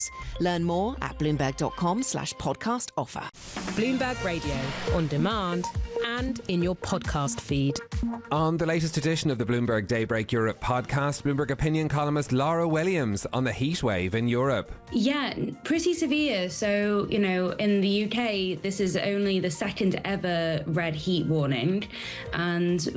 Learn more at bloomberg.com/podcast offer. Bloomberg Radio, on demand and in your podcast feed. On the latest edition of the Bloomberg Daybreak Europe podcast, Bloomberg opinion columnist Laura Williams on the heat wave in Europe. Yeah, pretty severe. So, in the UK, this is only the second ever red heat warning. And,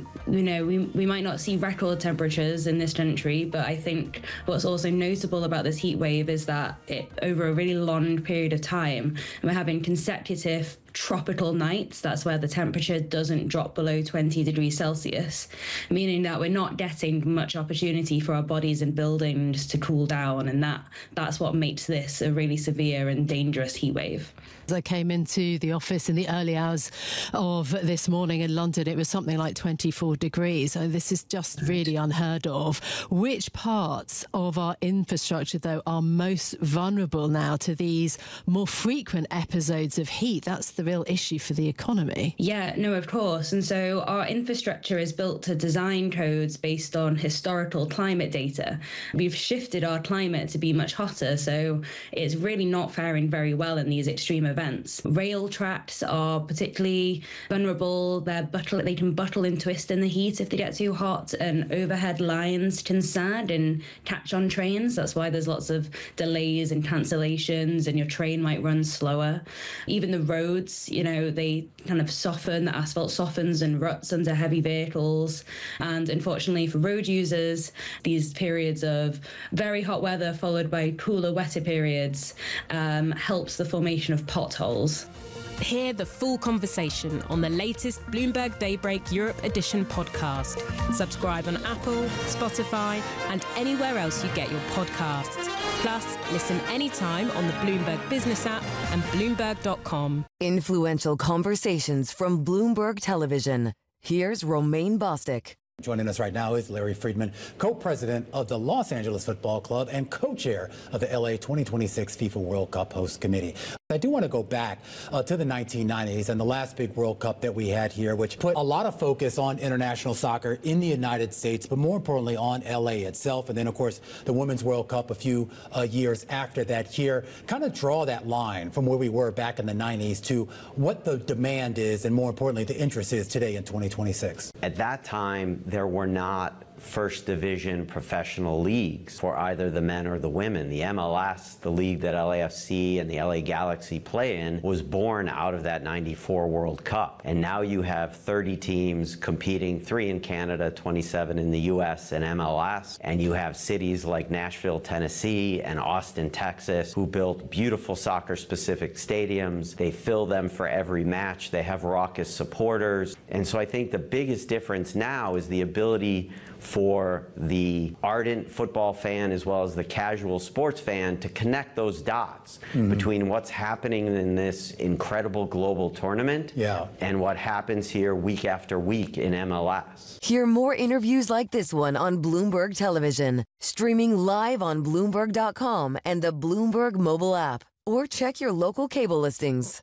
we might not see record temperatures in this country, but I think what's also notable about this heat wave is that over a really long period of time, we're having consecutive tropical nights. That's where the temperature doesn't drop below 20 degrees Celsius, meaning that we're not getting much opportunity for our bodies and buildings to cool down, and that's what makes this a really severe and dangerous heat wave. As I came into the office in the early hours of this morning in London, it was something like 24 degrees. So this is just really unheard of. Which parts of our infrastructure, though, are most vulnerable now to these more frequent episodes of heat? That's the real issue for the economy. Yeah, no, of course. And so our infrastructure is built to design codes based on historical climate data. We've shifted our climate to be much hotter, so it's really not faring very well in these extreme events. Rail tracks are particularly vulnerable. They can buckle and twist in the heat if they get too hot, and overhead lines can sag and catch on trains. That's why there's lots of delays and cancellations, and your train might run slower. Even the roads, they kind of soften, the asphalt softens and ruts under heavy vehicles. And unfortunately for road users, these periods of very hot weather followed by cooler, wetter periods helps the formation of potholes. Hear the full conversation on the latest Bloomberg Daybreak Europe Edition podcast. Subscribe on Apple, Spotify, and anywhere else you get your podcasts. Plus, listen anytime on the Bloomberg Business app and Bloomberg.com. Influential conversations from Bloomberg Television. Here's Romaine Bostick. Joining us right now is Larry Friedman, co-president of the Los Angeles Football Club and co-chair of the LA 2026 FIFA World Cup host committee. I do want to go back to the 1990s and the last big World Cup that we had here, which put a lot of focus on international soccer in the United States, but more importantly on LA itself. And then, of course, the Women's World Cup a few years after that here. Kind of draw that line from where we were back in the 90s to what the demand is and, more importantly, the interest is today in 2026. At that time, there were not first division professional leagues for either the men or the women. The MLS, the league that LAFC and the LA Galaxy play in, was born out of that 94 World Cup. And now you have 30 teams competing, 3 in Canada, 27 in the US and MLS. And you have cities like Nashville, Tennessee and Austin, Texas, who built beautiful soccer-specific stadiums. They fill them for every match. They have raucous supporters. And so I think the biggest difference now is the ability for the ardent football fan as well as the casual sports fan to connect those dots between what's happening in this incredible global tournament and what happens here week after week in MLS. Hear more interviews like this one on Bloomberg Television, streaming live on Bloomberg.com and the Bloomberg mobile app, or check your local cable listings.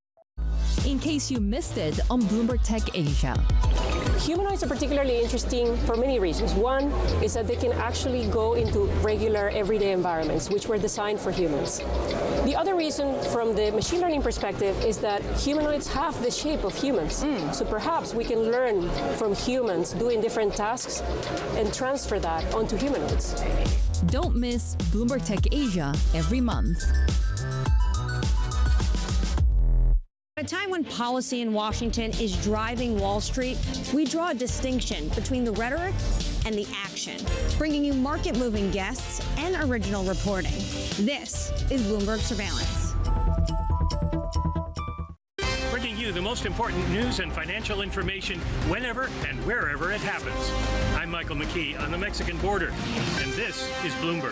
In case you missed it on Bloomberg Tech Asia. Humanoids are particularly interesting for many reasons. One is that they can actually go into regular everyday environments, which were designed for humans. The other reason from the machine learning perspective is that humanoids have the shape of humans. So perhaps we can learn from humans doing different tasks and transfer that onto humanoids. Don't miss Bloomberg Tech Asia every month. At a time when policy in Washington is driving Wall Street, we draw a distinction between the rhetoric and the action, bringing you market-moving guests and original reporting. This is Bloomberg Surveillance. Bringing you the most important news and financial information whenever and wherever it happens. I'm Michael McKee on the Mexican border, and this is Bloomberg.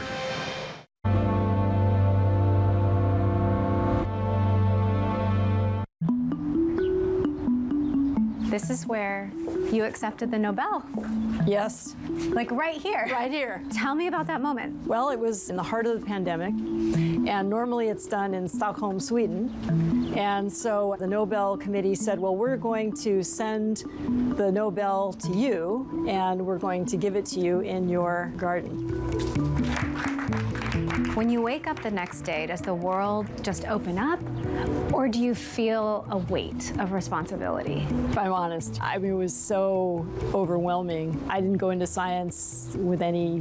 This is where you accepted the Nobel. Yes. Like right here. Right here. Tell me about that moment. Well, it was in the heart of the pandemic, and normally it's done in Stockholm, Sweden. And so the Nobel Committee said, well, we're going to send the Nobel to you, and we're going to give it to you in your garden. When you wake up the next day, does the world just open up, or do you feel a weight of responsibility? If I'm honest, it was so overwhelming. I didn't go into science with any